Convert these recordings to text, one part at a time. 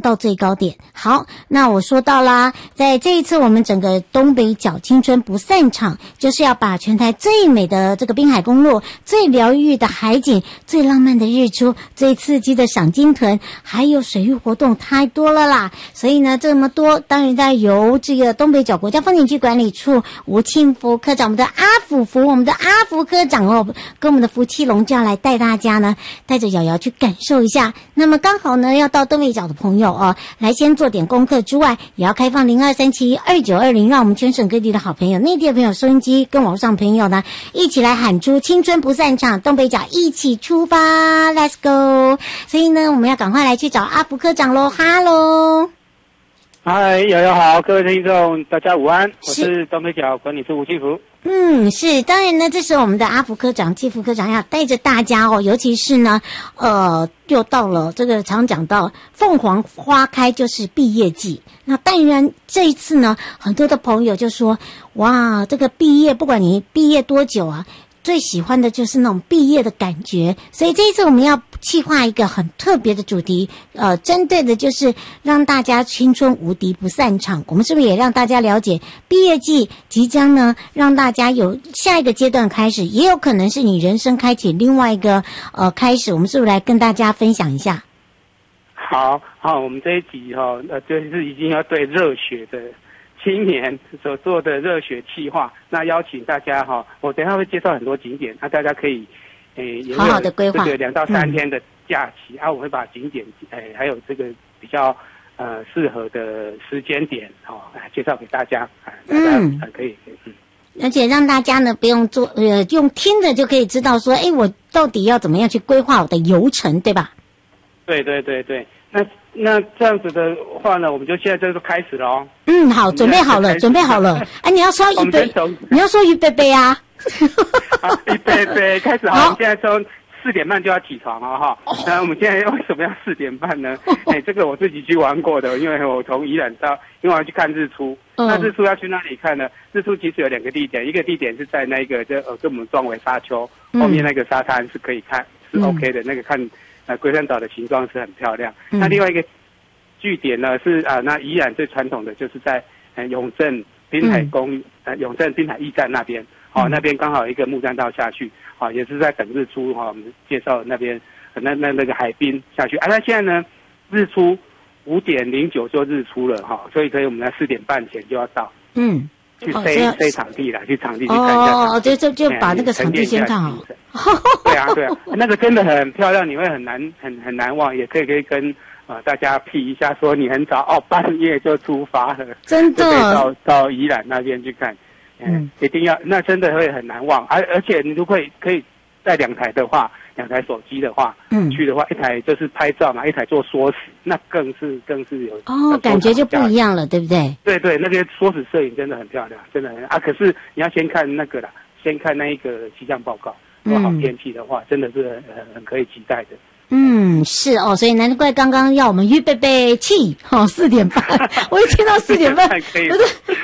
到最高点。好，那我说到啦，在这一次我们整个东北角青春不散场，就是要把全台最美的这个滨海公路、最疗愈的海景、最浪漫的日出、最刺激的赏鲸豚，还有水域活动太多了啦。所以呢，这么多当然在由这个东北角国家风景区管理处吴庆福科长，我们的阿福科长哦，跟我们的福气龙就要来带大家呢，带着瑶瑶去感受一下。那么刚好呢，要到东北角的朋友哦，来先做点功课之外，也要开放02372920，让我们全省各地的好朋友、内地的朋友、收音机跟网络上朋友呢，一起来喊出青春不散场，东北角一起出发 ，Let's go！ 所以呢，我们要赶快来去找阿福科长喽，哈喽。 嗨，瑶瑶好，各位听众大家午安，我是东北角管理处吴庆福。 是，当然呢，这时候我们的阿福科长、季副科长要带着大家哦，尤其是呢，又到了这个常讲到凤凰花开就是毕业季，那当然这一次呢，很多的朋友就说，哇，这个毕业，不管你毕业多久啊，最喜欢的就是那种毕业的感觉，所以这一次我们要企划一个很特别的主题，针对的就是让大家青春无敌不散场。我们是不是也让大家了解毕业季即将呢，让大家有下一个阶段开始，也有可能是你人生开启另外一个开始。我们是不是来跟大家分享一下？ 好，我们这一集就是已经要对热血的青年所做的热血企划，那邀请大家我等一下会介绍很多景点，那大家可以好好的规划这个2到3天的假期，我会把景点还有这个比较适合的时间点介绍给大家，大家可以而且让大家呢不用做用听的就可以知道说，我到底要怎么样去规划我的游程，对吧？ 对，那这样子的话呢，我们就现在就开始了哦。 好，准备好了。你要说预备备啊。 预备备，开始好。我们现在从4点半就要起床了哈。那我们现在为什么要4点半呢？这个我自己去玩过的，因为我从宜兰因为我要去看日出。那日出要去哪里看呢？日出其实有2个地点，一个地点是在那个跟我们壮围沙丘后面那个沙滩是可以看，是 OK 的，那个看龟山岛的形状是很漂亮。那另外一个据点呢是那宜兰最传统的就是在永正滨海永正滨海驿站那边，那边刚好有一个木栈道下去，也是在等日出，我们介绍那边那个海滨下去。那现在呢，日出5点09就日出了所以我们在4点半前就要到。去飞场地啦，去场地去看一下。 就把那个场地先看好。 对啊，那个真的很漂亮，你会很难忘，也可以跟大家批一下，说你很早半夜就出发了， 真的就可以到宜兰那边去看。一定要，那真的会很难忘。而且你如果可以带2台的话，2台手机的话，去的话1台就是拍照嘛，1台做缩时，那更是有感觉就不一样了，对不对？ 对，那个缩时摄影真的很漂亮，真的很可是你要先看那个啦，先看那一个气象报告，如果好天气的话，真的是很可以期待的。 是所以难怪刚刚要我们预备起4点半，我一听到4点半， 可以。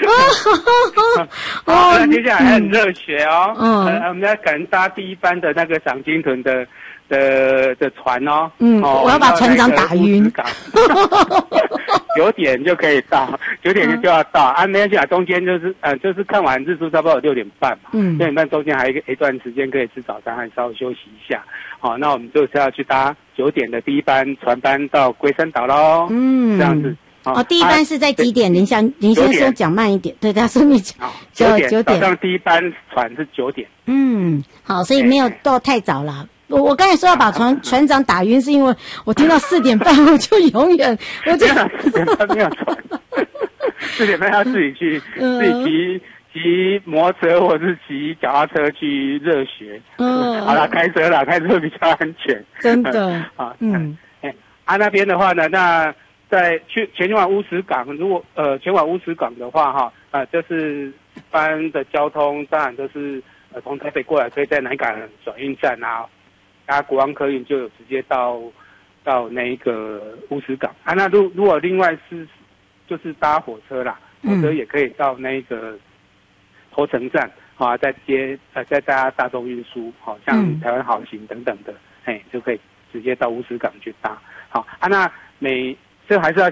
那接下来很热血我们要赶搭第1班的那个赏鲸豚的船我要把船长打晕。 9点就可以到，9点就要到没关系中间就是看完日出差不多有6点半嘛，6点半中间还有一段时间可以吃早餐，还稍微休息一下。那我们就是要去搭9点的第1班船班到龟山岛咯。这样子。 第1班是在几点？林先说讲慢一点，对，他说你讲 9点，早上第1班船是9点。 好，所以没有到太早啦。我刚才说要把船长打晕，是因为我听到4点半，我就永远4 点半没有船，4点半要自己去自己骑摩托车或是骑脚踏车去热血。好啦，开车比较安全， 真的。 那边的话呢，那在前往乌石港，如果前往乌石港的话就是一般的交通当然都是从台北过来，可以在南港转运站搭国光客运就有直接到那个乌石港那如果另外就是搭火车啦，火车也可以到那个头城站再搭大众运输像台湾好行等等的就可以直接到乌石港去搭那这还是要